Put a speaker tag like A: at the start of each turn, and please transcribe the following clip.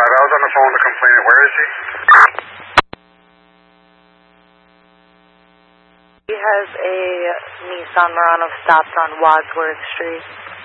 A: I was on the phone to complain. Where is he?
B: He has a Nissan Murano stopped on Wadsworth Street.